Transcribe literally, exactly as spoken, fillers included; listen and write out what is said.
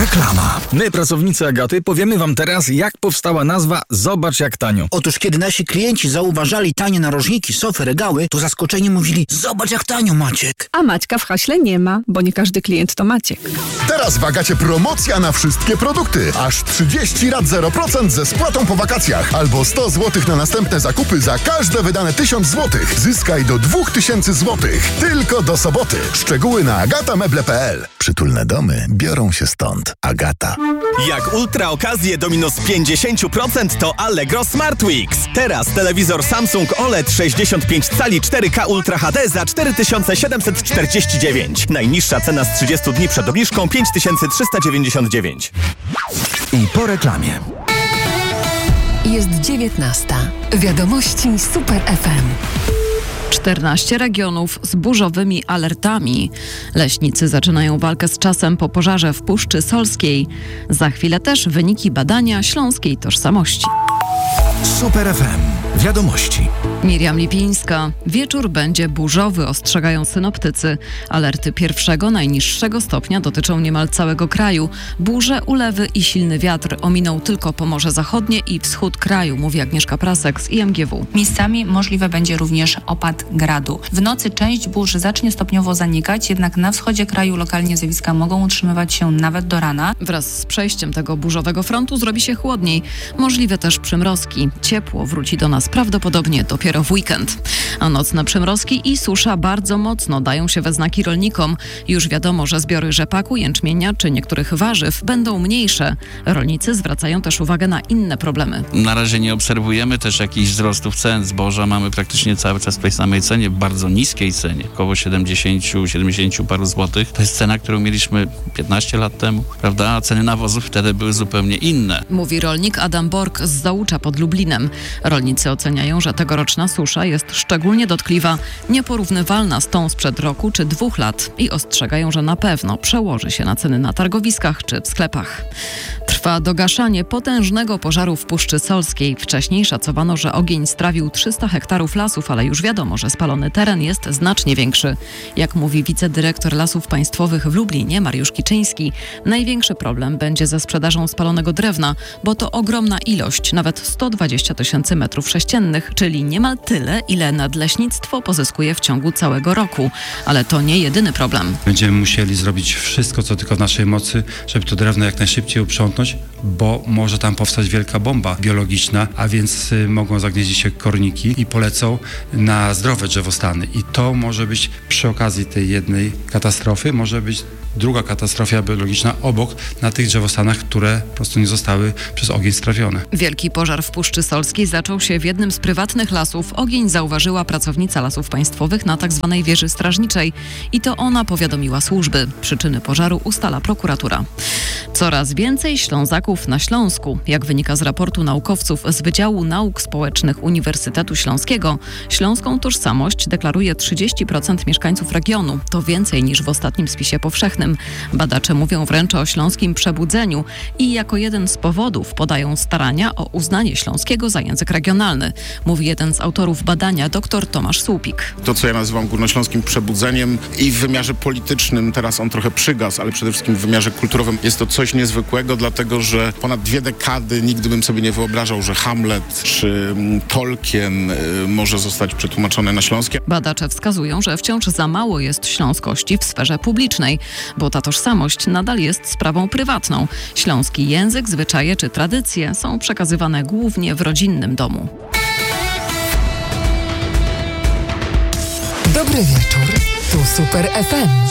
Reklama. My, pracownicy Agaty, powiemy wam teraz, jak powstała nazwa Zobacz jak tanio. Otóż kiedy nasi klienci zauważali tanie narożniki, sofy, regały, to zaskoczeni mówili: zobacz jak tanio, Maciek. A Maćka w haśle nie ma, bo nie każdy klient to Maciek. Teraz w Agacie promocja na wszystkie produkty. Aż trzydzieści rat zero procent ze spłatą po wakacjach. Albo sto złotych na następne zakupy za każde wydane tysiąc złotych. Zyskaj do dwa tysiące złotych. Tylko do soboty. Szczegóły na agatameble kropka p l. Przytulne domy biorą się stąd. Agata. Jak ultra okazje do minus pięćdziesiąt procent to Allegro Smart Weeks. Teraz telewizor Samsung O L E D sześćdziesiąt pięć cali cztery K Ultra H D za cztery tysiące siedemset czterdzieści dziewięć. Najniższa cena z trzydziestu dni przed obniżką pięć tysięcy trzysta dziewięćdziesiąt dziewięć. I po reklamie. Jest dziewiętnasta. Wiadomości Super F M. czternaście regionów z burzowymi alertami. Leśnicy zaczynają walkę z czasem po pożarze w Puszczy Solskiej. Za chwilę też wyniki badania śląskiej tożsamości. Super F M. Wiadomości. Miriam Lipińska. Wieczór będzie burzowy, ostrzegają synoptycy. Alerty pierwszego, najniższego stopnia dotyczą niemal całego kraju. Burze, ulewy i silny wiatr ominą tylko Pomorze Zachodnie i wschód kraju, mówi Agnieszka Prasek z I M G W. Miejscami możliwe będzie również opad gradu. W nocy część burz zacznie stopniowo zanikać, jednak na wschodzie kraju lokalnie zjawiska mogą utrzymywać się nawet do rana. Wraz z przejściem tego burzowego frontu zrobi się chłodniej. Możliwe też przymrozki. Ciepło wróci do nas prawdopodobnie dopiero w weekend. A nocne przymrozki i susza bardzo mocno dają się we znaki rolnikom. Już wiadomo, że zbiory rzepaku, jęczmienia czy niektórych warzyw będą mniejsze. Rolnicy zwracają też uwagę na inne problemy. Na razie nie obserwujemy też jakichś wzrostów cen zboża. Mamy praktycznie cały czas w tej samej cenie, bardzo niskiej cenie, około siedemdziesiąt siedemdziesiąt paru złotych. To jest cena, którą mieliśmy piętnaście lat temu, prawda? A ceny nawozów wtedy były zupełnie inne. Mówi rolnik Adam Bork z Załucza pod Lublinem. Rolnicy oceniają, że tegoroczna susza jest szczególnie dotkliwa, nieporównywalna z tą sprzed roku czy dwóch lat i ostrzegają, że na pewno przełoży się na ceny na targowiskach czy w sklepach. Trwa dogaszanie potężnego pożaru w Puszczy Solskiej. Wcześniej szacowano, że ogień strawił trzysta hektarów lasów, ale już wiadomo, że spalony teren jest znacznie większy. Jak mówi wicedyrektor Lasów Państwowych w Lublinie Mariusz Kiczyński, największy problem będzie ze sprzedażą spalonego drewna, bo to ogromna ilość, nawet sto dwadzieścia tysięcy metrów sześciennych, czyli niemal tyle, ile nadleśnictwo pozyskuje w ciągu całego roku. Ale to nie jedyny problem. Będziemy musieli zrobić wszystko, co tylko w naszej mocy, żeby to drewno jak najszybciej uprzątnąć, bo może tam powstać wielka bomba biologiczna, a więc y, mogą zagnieździć się korniki i polecą na zdrowe drzewostany. I to może być przy okazji tej jednej katastrofy, może być druga katastrofa biologiczna obok, na tych drzewostanach, które po prostu nie zostały przez ogień strawione. Wielki pożar w Puszczy Solskiej zaczął się w jednym z prywatnych lasów. Ogień zauważyła pracownica Lasów Państwowych na tzw. wieży strażniczej i to ona powiadomiła służby. Przyczyny pożaru ustala prokuratura. Coraz więcej Ślązaków na Śląsku. Jak wynika z raportu naukowców z Wydziału Nauk Społecznych Uniwersytetu Śląskiego, śląską tożsamość deklaruje trzydzieści procent mieszkańców regionu. To więcej niż w ostatnim spisie powszechnym. Badacze mówią wręcz o śląskim przebudzeniu i jako jeden z powodów podają starania o uznanie śląskiego za język regionalny, mówi jeden z autorów badania, dr Tomasz Słupik. To, co ja nazywam górnośląskim przebudzeniem i w wymiarze politycznym, teraz on trochę przygasł, ale przede wszystkim w wymiarze kulturowym jest to coś niezwykłego, dlatego że ponad dwie dekady nigdy bym sobie nie wyobrażał, że Hamlet czy Tolkien y, może zostać przetłumaczony na śląskie. Badacze wskazują, że wciąż za mało jest śląskości w sferze publicznej, bo ta tożsamość nadal jest sprawą prywatną. Śląski język, zwyczaje czy tradycje są przekazywane głównie w rodzinnym domu. Dobry wieczór, tu Super F M.